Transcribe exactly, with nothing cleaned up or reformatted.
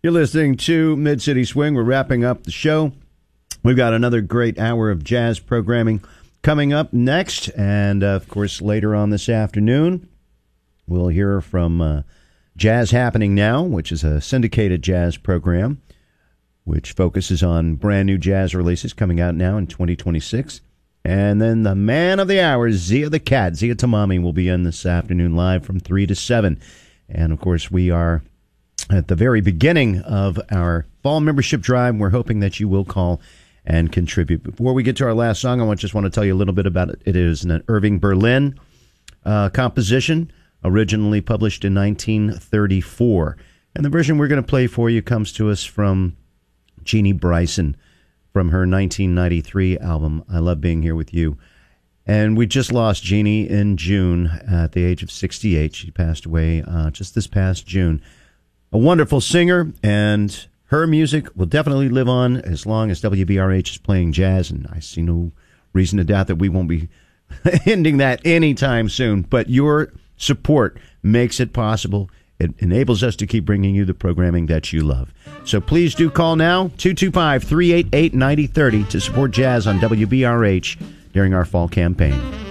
You're listening to Mid-City Swing. We're wrapping up the show. We've got another great hour of jazz programming coming up next. And, uh, of course, later on this afternoon, we'll hear from uh, Jazz Happening Now, which is a syndicated jazz program, which focuses on brand new jazz releases coming out now in twenty twenty-six. And then the man of the hour, Zia the Cat, Zia Tamami, will be in this afternoon live from three to seven. And, of course, we are at the very beginning of our fall membership drive. We're hoping that you will call and contribute. Before we get to our last song, I just want to tell you a little bit about it. It is an Irving Berlin uh, composition, originally published in nineteen thirty-four. And the version we're going to play for you comes to us from Jeannie Bryson, from her nineteen ninety-three album, I Love Being Here With You. And we just lost Jeannie in June at the age of sixty-eight. She passed away uh, just this past June. A wonderful singer, and her music will definitely live on as long as W B R H is playing jazz, and I see no reason to doubt that we won't be ending that anytime soon. But your support makes it possible. It enables us to keep bringing you the programming that you love. So please do call now, two two five, three eight eight, nine zero three zero, to support jazz on W B R H during our fall campaign.